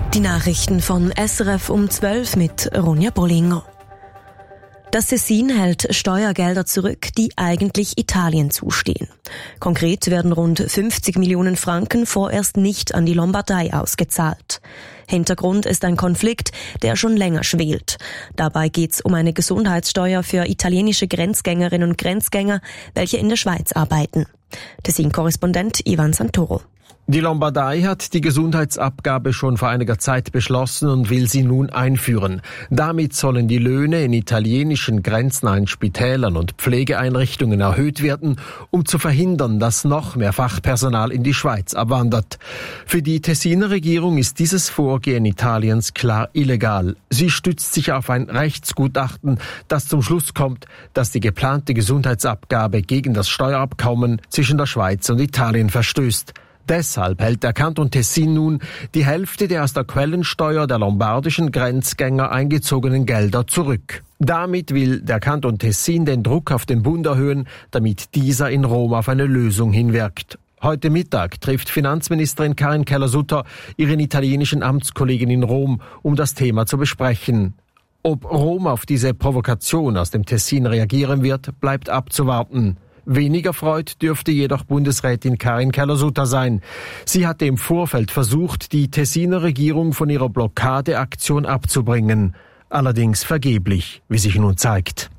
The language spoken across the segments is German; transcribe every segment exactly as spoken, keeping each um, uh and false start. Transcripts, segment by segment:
Die Nachrichten von S R F um zwölf mit Ronja Bollinger. Das Tessin hält Steuergelder zurück, die eigentlich Italien zustehen. Konkret werden rund fünfzig Millionen Franken vorerst nicht an die Lombardei ausgezahlt. Hintergrund ist ein Konflikt, der schon länger schwelt. Dabei geht es um eine Gesundheitssteuer für italienische Grenzgängerinnen und Grenzgänger, welche in der Schweiz arbeiten. Tessin-Korrespondent Ivan Santoro. Die Lombardei hat die Gesundheitsabgabe schon vor einiger Zeit beschlossen und will sie nun einführen. Damit sollen die Löhne in italienischen grenznahen Spitälern und Pflegeeinrichtungen erhöht werden, um zu verhindern, dass noch mehr Fachpersonal in die Schweiz abwandert. Für die Tessiner Regierung ist dieses Vorgehen Italiens klar illegal. Sie stützt sich auf ein Rechtsgutachten, das zum Schluss kommt, dass die geplante Gesundheitsabgabe gegen das Steuerabkommen zwischen der Schweiz und Italien verstößt. Deshalb hält der Kanton Tessin nun die Hälfte der aus der Quellensteuer der lombardischen Grenzgänger eingezogenen Gelder zurück. Damit will der Kanton Tessin den Druck auf den Bund erhöhen, damit dieser in Rom auf eine Lösung hinwirkt. Heute Mittag trifft Finanzministerin Karin Keller-Sutter ihren italienischen Amtskollegen in Rom, um das Thema zu besprechen. Ob Rom auf diese Provokation aus dem Tessin reagieren wird, bleibt abzuwarten. Weniger freut dürfte jedoch Bundesrätin Karin Keller-Sutter sein. Sie hatte im Vorfeld versucht, die Tessiner Regierung von ihrer Blockadeaktion abzubringen. Allerdings vergeblich, wie sich nun zeigt.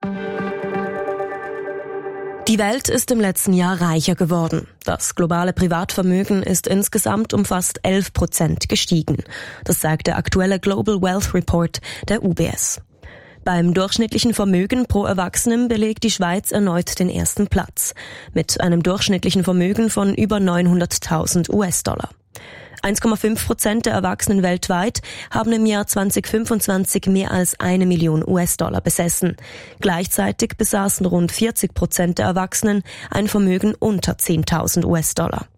Die Welt ist im letzten Jahr reicher geworden. Das globale Privatvermögen ist insgesamt um fast elf Prozent gestiegen. Das sagt der aktuelle Global Wealth Report der U B S. Beim durchschnittlichen Vermögen pro Erwachsenen belegt die Schweiz erneut den ersten Platz, mit einem durchschnittlichen Vermögen von über neunhunderttausend US-Dollar. eins Komma fünf Prozent der Erwachsenen weltweit haben im Jahr zwanzig fünfundzwanzig mehr als eine Million US-Dollar besessen. Gleichzeitig besaßen rund vierzig Prozent der Erwachsenen ein Vermögen unter zehntausend US-Dollar.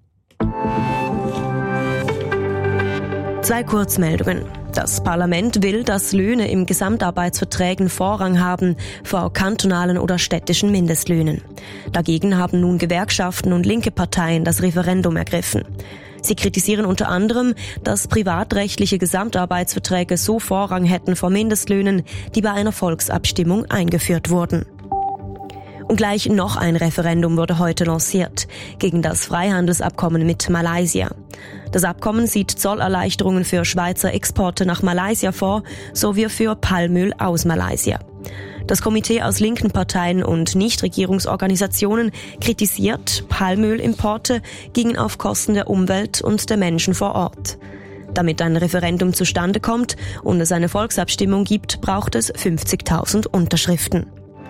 Zwei Kurzmeldungen. Das Parlament will, dass Löhne im Gesamtarbeitsverträgen Vorrang haben vor kantonalen oder städtischen Mindestlöhnen. Dagegen haben nun Gewerkschaften und linke Parteien das Referendum ergriffen. Sie kritisieren unter anderem, dass privatrechtliche Gesamtarbeitsverträge so Vorrang hätten vor Mindestlöhnen, die bei einer Volksabstimmung eingeführt wurden. Und gleich noch ein Referendum wurde heute lanciert gegen das Freihandelsabkommen mit Malaysia. Das Abkommen sieht Zollerleichterungen für Schweizer Exporte nach Malaysia vor, sowie für Palmöl aus Malaysia. Das Komitee aus linken Parteien und Nichtregierungsorganisationen kritisiert, Palmölimporte gingen auf Kosten der Umwelt und der Menschen vor Ort. Damit ein Referendum zustande kommt und es eine Volksabstimmung gibt, braucht es fünfzigtausend Unterschriften.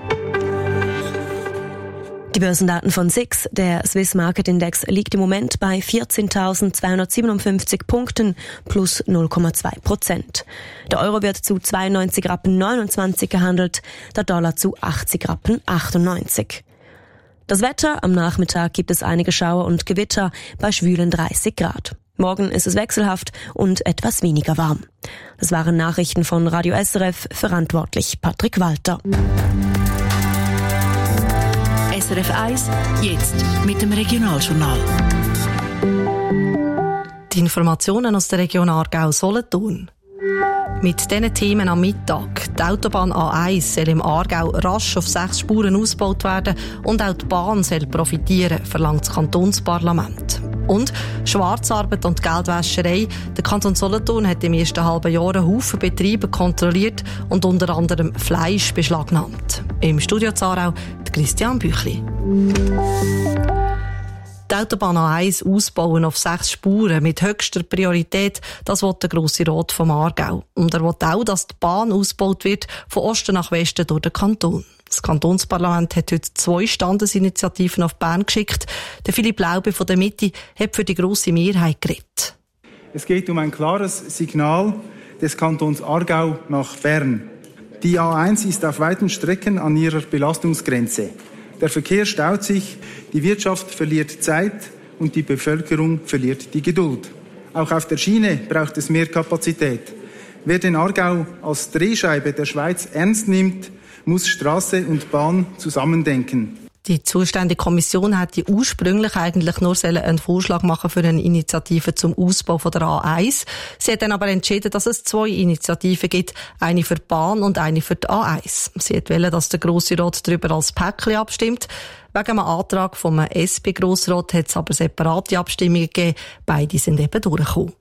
Die Börsendaten von S I X, der Swiss Market Index, liegt im Moment bei vierzehntausendzweihundertsiebenundfünfzig Punkten plus null Komma zwei Prozent. Der Euro wird zu zweiundneunzig Rappen neunundzwanzig gehandelt, der Dollar zu achtzig Rappen achtundneunzig. Das Wetter: Am Nachmittag gibt es einige Schauer und Gewitter bei schwülen dreißig Grad. Morgen ist es wechselhaft und etwas weniger warm. Das waren Nachrichten von Radio S R F, verantwortlich Patrick Walter. S R F eins, jetzt mit dem Regionaljournal. Die Informationen aus der Region Aargau-Solothurn. Mit diesen Themen am Mittag. Die Autobahn A eins soll im Aargau rasch auf sechs Spuren ausgebaut werden und auch die Bahn soll profitieren, verlangt das Kantonsparlament. Und Schwarzarbeit und Geldwäscherei. Der Kanton Solothurn hat im ersten halben Jahr einen Haufen Betriebe kontrolliert und unter anderem Fleisch beschlagnahmt. Im Studio Zarau Christian Büchli. Die Autobahn A eins ausbauen auf sechs Spuren mit höchster Priorität, das will der Grosse Rat vom Aargau. Und er will auch, dass die Bahn ausgebaut wird, von Osten nach Westen durch den Kanton. Das Kantonsparlament hat heute zwei Standesinitiativen auf Bern geschickt. Der Philipp Laube von der Mitte hat für die grosse Mehrheit geredet. Es geht um ein klares Signal des Kantons Aargau nach Bern. Die A eins ist auf weiten Strecken an ihrer Belastungsgrenze. Der Verkehr staut sich, die Wirtschaft verliert Zeit und die Bevölkerung verliert die Geduld. Auch auf der Schiene braucht es mehr Kapazität. Wer den Aargau als Drehscheibe der Schweiz ernst nimmt, muss Straße und Bahn zusammendenken. Die zuständige Kommission hätte ursprünglich eigentlich nur einen Vorschlag machen für eine Initiative zum Ausbau von der A eins. Sie hat dann aber entschieden, dass es zwei Initiativen gibt, eine für die Bahn und eine für die A eins. Sie hat wollen, dass der Grosse Rat darüber als Päckchen abstimmt. Wegen einem Antrag vom S P-Grossrat hat es aber separate Abstimmungen gegeben. Beide sind eben durchgekommen.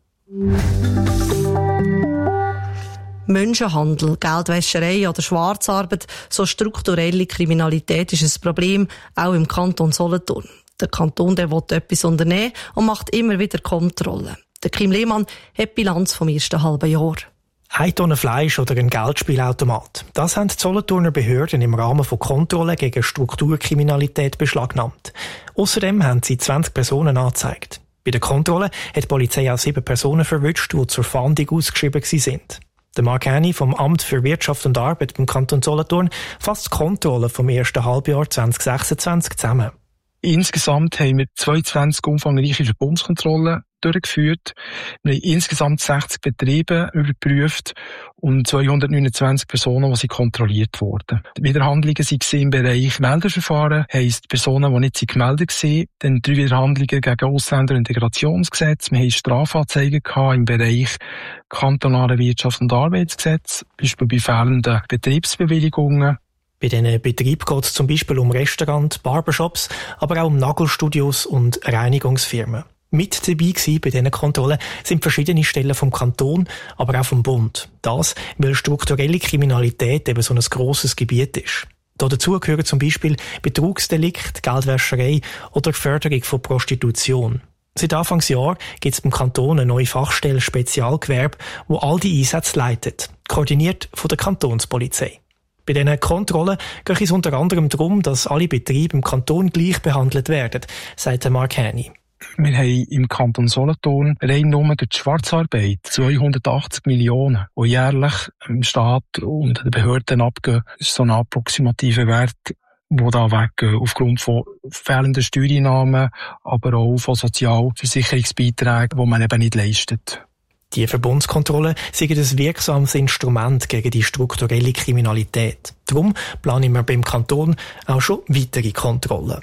Menschenhandel, Geldwäscherei oder Schwarzarbeit, so strukturelle Kriminalität ist ein Problem, auch im Kanton Solothurn. Der Kanton der will etwas unternehmen und macht immer wieder Kontrollen. Der Kim Lehmann hat die Bilanz vom ersten halben Jahr. Eine Tonne Fleisch oder ein Geldspielautomat. Das haben die Solothurner Behörden im Rahmen von Kontrollen gegen Strukturkriminalität beschlagnahmt. Außerdem haben sie zwanzig Personen angezeigt. Bei der Kontrolle hat die Polizei auch sieben Personen verwünscht, die zur Fahndung ausgeschrieben sind. Der Mark Henny vom Amt für Wirtschaft und Arbeit beim Kanton Solothurn fasst die Kontrolle vom ersten Halbjahr zwanzig sechsundzwanzig zusammen. Insgesamt haben wir zweiundzwanzig umfangreiche Verbundskontrollen durchgeführt. Wir haben insgesamt sechzig Betriebe überprüft und zweihundertneunundzwanzig Personen, die kontrolliert wurden. Die Widerhandlungen waren im Bereich Meldeverfahren, heisst Personen, die nicht gemeldet waren. Dann drei Widerhandlungen gegen Ausländer- und Integrationsgesetz. Wir haben Strafanzeigen im Bereich kantonale Wirtschafts- und Arbeitsgesetz, beispielsweise bei fehlenden Betriebsbewilligungen. Bei diesen Betrieben geht es zum Beispiel um Restaurants, Barbershops, aber auch um Nagelstudios und Reinigungsfirmen. Mit dabei gewesen bei diesen Kontrollen sind verschiedene Stellen vom Kanton, aber auch vom Bund. Das, weil strukturelle Kriminalität eben so ein grosses Gebiet ist. Dazu gehören zum Beispiel Betrugsdelikt, Geldwäscherei oder Förderung von Prostitution. Seit Anfangsjahr gibt es beim Kanton eine neue Fachstelle Spezialgewerbe, wo all die Einsätze leitet, koordiniert von der Kantonspolizei. Bei diesen Kontrollen geht es unter anderem darum, dass alle Betriebe im Kanton gleich behandelt werden, sagt Mark Henny. Wir haben im Kanton Solothurn rein nur durch die Schwarzarbeit zweihundertachtzig Millionen, die jährlich im Staat und den Behörden abgehen. Das ist so ein approximativer Wert, der da weggehen, aufgrund von fehlenden Steuereinnahmen, aber auch von Sozialversicherungsbeiträgen, die man eben nicht leistet. Die Verbundskontrollen sind ein wirksames Instrument gegen die strukturelle Kriminalität. Darum planen wir beim Kanton auch schon weitere Kontrollen.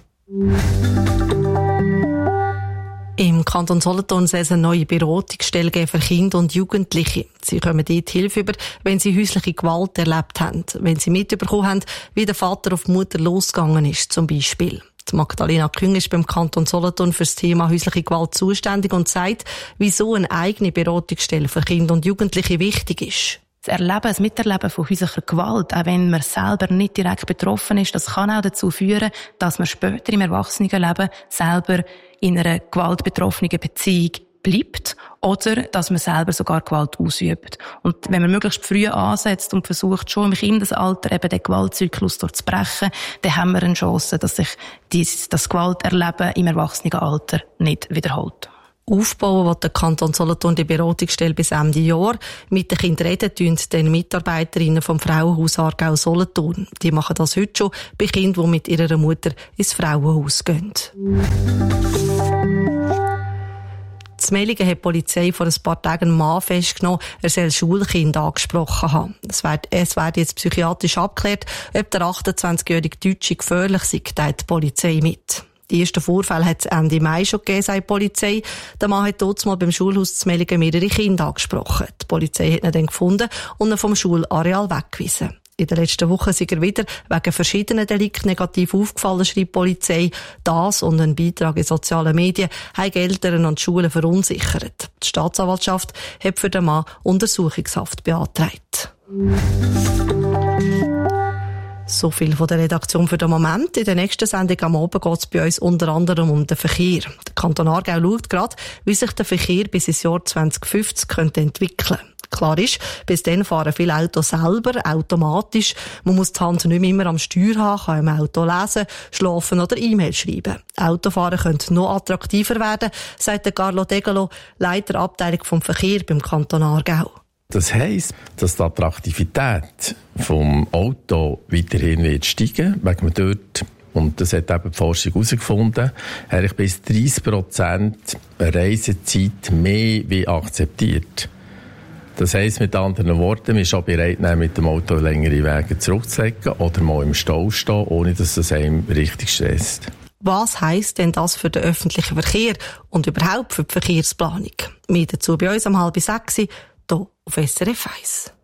Im Kanton Solothurn soll es eine neue Beratungsstelle geben für Kinder und Jugendliche. Sie kommen dort Hilfe über, wenn sie häusliche Gewalt erlebt haben, wenn sie mitbekommen haben, wie der Vater auf die Mutter losgegangen ist, zum Beispiel. Die Magdalena Küng ist beim Kanton Solothurn für das Thema häusliche Gewalt zuständig und sagt, wieso eine eigene Beratungsstelle für Kinder und Jugendliche wichtig ist. Das Erleben, das Miterleben von häuslicher Gewalt, auch wenn man selber nicht direkt betroffen ist, das kann auch dazu führen, dass man später im Erwachsenenleben selber in einer gewaltbetroffenen Beziehung bleibt oder dass man selber sogar Gewalt ausübt. Und wenn man möglichst früh ansetzt und versucht, schon im Kindesalter eben den Gewaltzyklus durchzubrechen, dann haben wir eine Chance, dass sich dies, das Gewalterleben im Erwachsenenalter nicht wiederholt. Aufbauen will der Kanton Solothurn die Beratungsstelle bis Ende Jahr. Mit den Kindern reden tun den Mitarbeiterinnen vom Frauenhaus Aargau Solothurn. Die machen das heute schon bei Kindern, die mit ihrer Mutter ins Frauenhaus gehen. In Meiringen hat die Polizei vor ein paar Tagen einen Mann festgenommen, er soll Schulkinder angesprochen haben. Es wird, es wird jetzt psychiatrisch abgeklärt, ob der achtundzwanzigjährige Deutsche gefährlich sei, teilt die Polizei mit. Die ersten Vorfälle hat es Ende Mai schon gegeben, sagt die Polizei. Der Mann hat dort mal beim Schulhaus zu Meiringen mehrere Kinder angesprochen. Die Polizei hat ihn dann gefunden und ihn vom Schulareal weggewiesen. In der letzten Woche sind er wieder wegen verschiedenen Delikten negativ aufgefallen, schreibt die Polizei. Das und ein Beitrag in sozialen Medien haben die Eltern und die Schulen verunsichert. Die Staatsanwaltschaft hat für den Mann Untersuchungshaft beantragt. So viel von der Redaktion für den Moment. In der nächsten Sendung am Abend geht es bei uns unter anderem um den Verkehr. Der Kanton Aargau schaut gerade, wie sich der Verkehr bis ins Jahr zwanzig fünfzig könnte entwickeln. Klar ist, bis dann fahren viele Autos selber, automatisch. Man muss die Hand nicht mehr immer am Steuer haben, kann im Auto lesen, schlafen oder E-Mail schreiben. Autofahren könnte noch attraktiver werden, sagt der Carlo Degalo, Leiter Abteilung vom Verkehr beim Kanton Aargau. Das heisst, dass die Attraktivität vom Auto weiterhin wird steigen, weil man dort, und das hat eben die Forschung herausgefunden, eigentlich bis dreissig Prozent Reisezeit mehr wie akzeptiert. Das heisst mit anderen Worten, man ist auch bereit, mit dem Auto längere Wege zurückzulegen oder mal im Stau stehen, ohne dass es einem richtig stresst. Was heisst denn das für den öffentlichen Verkehr und überhaupt für die Verkehrsplanung? Mehr dazu bei uns um halb sechs, hier auf S R F eins.